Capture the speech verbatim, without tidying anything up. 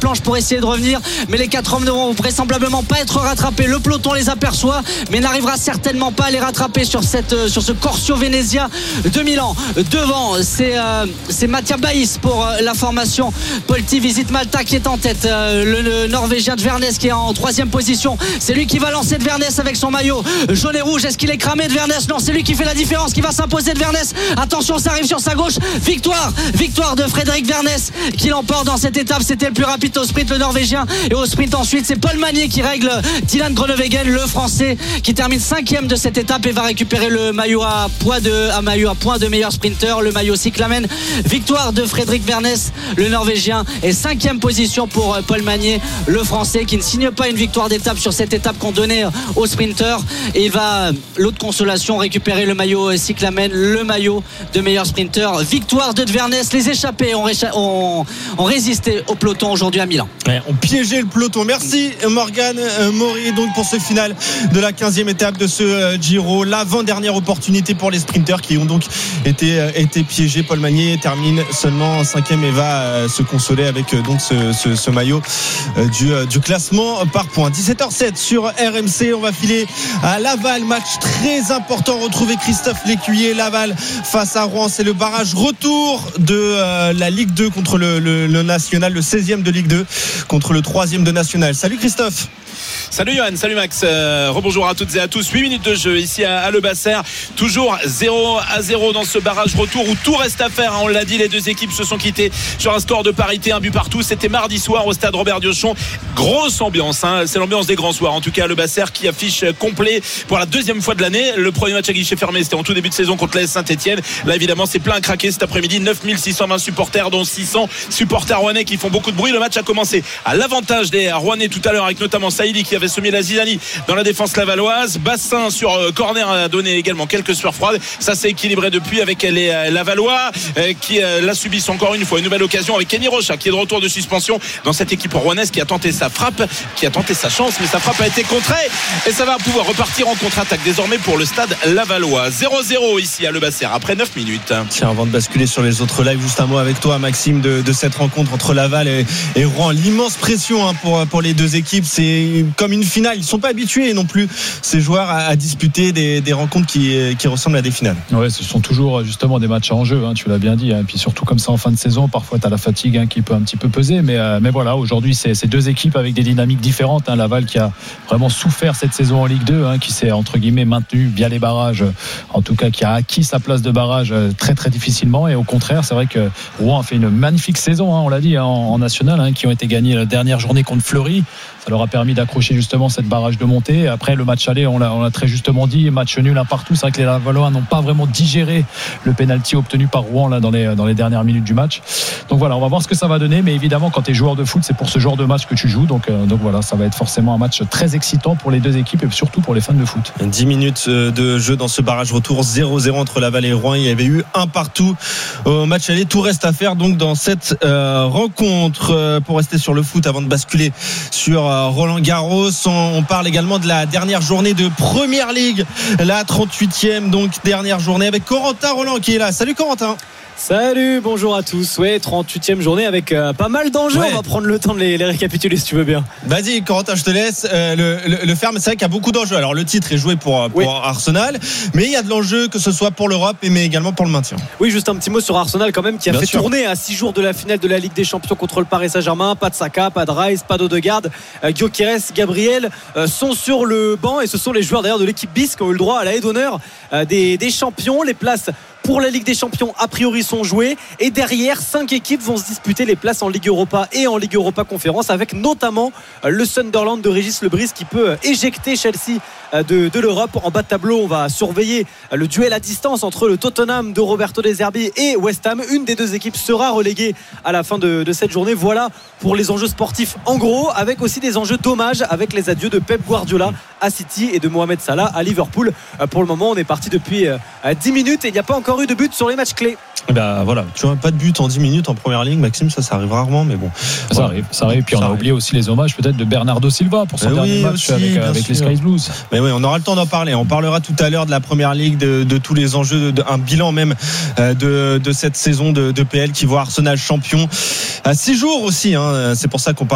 planche pour essayer de revenir, mais les quatre hommes ne vont vraisemblablement pas être rattrapés. Le peloton les aperçoit, mais n'arrivera certainement pas à les rattraper sur, cette, sur ce Corcio Venezia de Milan. Devant, c'est, euh, c'est Mattia Baïs pour euh, la formation Polti Visit Malta qui est en tête. Euh, le, le Norvégien de Vernes qui est en troisième position. C'est lui qui va lancer de Vernes avec son maillot jaune et rouge. Est-ce qu'il est cramé de Vernes? Non, c'est lui qui fait la différence, qui va s'imposer de Vernes. Attention, ça arrive sur sa gauche. Victoire, victoire de Frédéric Vernes qui l'emporte dans cette étape. C'était le plus rapide au sprint, le Norvégien. Et au sprint ensuite, c'est Paul Magnier qui règle Dylan Groenewegen, le Français, qui termine cinquième de cette étape et va récupérer le maillot à poids de, à maillot à point de meilleur sprinter, le maillot cyclamen. Victoire de Frédéric Vernes, le Norvégien, et cinquième position pour Paul Magnier, le Français, qui ne signe pas une victoire d'étape sur cette étape qu'on donnait aux sprinters. Et il va, l'autre consolation, récupérer le maillot cyclamen, le maillot de meilleur sprinter. Victoire de Vernes. Les échappés ont, récha- ont, ont résisté au peloton aujourd'hui à Milan. Ouais, on piégeait le peloton. Merci Morgane euh, Maury donc pour ce final de la quinzième étape de ce euh, Giro, l'avant-dernière opportunité pour les sprinters qui ont donc été, euh, été piégés. Paul Magnier termine seulement cinquième et va euh, se consoler avec euh, donc ce, ce, ce maillot euh, du, euh, du classement par points. dix-sept heures sept sur R M C, on va filer à Laval, match très important. Retrouver Christophe Lécuyer, Laval face à Rouen, c'est le barrage retour de euh, la Ligue deux contre le, le, le National, le seizième de Ligue deux contre le troisième de National. Salut Christophe. Salut Johan, salut Max, euh, rebonjour à toutes et à tous. huit minutes de jeu ici à, à Le Basser, toujours zéro à zéro dans ce barrage retour où tout reste à faire, hein. On l'a dit, les deux équipes se sont quittées sur un score de parité, un but partout. C'était mardi soir au stade Robert Diochon. Grosse ambiance, hein. C'est l'ambiance des grands soirs en tout cas à Le Basser, qui affiche complet pour la deuxième fois de l'année. Le premier match à guichet fermé, c'était en tout début de saison contre l'A S Saint-Etienne. Là évidemment c'est plein à craquer cet après-midi. Neuf mille six cent vingt supporters, dont six cents supporters rouennais qui font beaucoup de bruit. Le match a commencé à l'avantage des Rouennais tout à l'heure, avec notamment Saïdi qui avait semé la zizanie dans la défense lavalloise. Bassin sur corner a donné également quelques sueurs froides. Ça s'est équilibré depuis avec les Lavallois qui l'a subissent encore une fois. Une nouvelle occasion avec Kenny Rocha qui est de retour de suspension dans cette équipe rouennaise, qui a tenté sa frappe, qui a tenté sa chance, mais sa frappe a été contrée et ça va pouvoir repartir en contre-attaque désormais pour le stade lavallois. zéro zéro ici à Le Basser après neuf minutes. Tiens, avant de basculer sur les autres lives, juste un mot avec toi Maxime de, de cette rencontre entre Laval et, et Rouen. L'immense pression, hein, pour, pour les deux équipes, c'est comme une finale. Ils ne sont pas habitués non plus, ces joueurs, à, à disputer des, des rencontres qui, qui ressemblent à des finales. Ouais, ce sont toujours justement des matchs en jeu, hein, tu l'as bien dit, hein. Et puis surtout comme ça en fin de saison, parfois tu as la fatigue, hein, qui peut un petit peu peser, mais, euh, mais voilà, aujourd'hui c'est, c'est deux équipes avec des dynamiques différentes, hein. Laval qui a vraiment souffert cette saison en Ligue deux, hein, qui s'est entre guillemets maintenu via les barrages, en tout cas qui a acquis sa place de barrage très très difficilement, et au contraire c'est vrai que Rouen a fait une magnifique saison, hein, on l'a dit, hein, en, en national, hein, qui ont été gagnés la dernière journée contre Fleury. Ça leur a permis d'accrocher justement cette barrage de montée. Après le match aller, on l'a, on l'a très justement dit, match nul un partout. C'est vrai que les Lavallois n'ont pas vraiment digéré le pénalty obtenu par Rouen là, dans, les, dans les dernières minutes du match. Donc voilà, on va voir ce que ça va donner. Mais évidemment, quand tu es joueur de foot, c'est pour ce genre de match que tu joues. Donc, euh, donc voilà, ça va être forcément un match très excitant pour les deux équipes et surtout pour les fans de foot. dix minutes de jeu dans ce barrage retour, zéro zéro entre Laval et Rouen. Il y avait eu un partout au match aller. Tout reste à faire donc dans cette euh, rencontre. Euh, pour rester sur le foot avant de basculer sur euh, Roland Garros, on, on parle également de la dernière journée de Première Ligue, la trente-huitième donc dernière journée, avec Corentin Roland qui est là. Salut Corentin. Salut, bonjour à tous. Ouais, trente-huitième journée avec euh, pas mal d'enjeux. Ouais. On va prendre le temps de les, les récapituler si tu veux bien. Vas-y Corentin, je te laisse euh, le, le, le faire, mais c'est vrai qu'il y a beaucoup d'enjeux. Alors le titre est joué pour, pour oui. Arsenal, mais il y a de l'enjeu, que ce soit pour l'Europe mais également pour le maintien. Oui, juste un petit mot sur Arsenal quand même, qui a bien fait sûr. Tourner à six jours de la finale de la Ligue des Champions contre le Paris Saint-Germain. Pas de Saka, pas de Rice, pas d'Odegaard. euh, Gyökeres, Gabriel euh, sont sur le banc, et ce sont les joueurs d'ailleurs de l'équipe bis qui ont eu le droit à la haie d'honneur euh, des, des champions. Les places pour la Ligue des Champions a priori sont jouées, et derrière cinq équipes vont se disputer les places en Ligue Europa et en Ligue Europa Conférence, avec notamment le Sunderland de Régis Lebris qui peut éjecter Chelsea de, de l'Europe. En bas de tableau, on va surveiller le duel à distance entre le Tottenham de Roberto De Zerbi et West Ham. Une des deux équipes sera reléguée à la fin de, de cette journée. Voilà pour les enjeux sportifs en gros, avec aussi des enjeux dommages avec les adieux de Pep Guardiola à City et de Mohamed Salah à Liverpool. Pour le moment, on est parti depuis dix minutes et il n'y a pas encore eu de but sur les matchs clés. Bah voilà, tu vois, pas de but en dix minutes en première ligue, Maxime, ça ça arrive rarement, mais bon. Ça voilà. arrive, ça arrive. Puis on a oublié aussi les hommages peut-être de Bernardo Silva pour son mais dernier oui, match aussi, avec, avec les Sky Blues. Mais oui, on aura le temps d'en parler. On parlera tout à l'heure de la première ligue, de, de tous les enjeux, de, de, un bilan même de, de cette saison de, de P L qui voit Arsenal champion à six jours aussi. Hein. C'est pour ça qu'on parle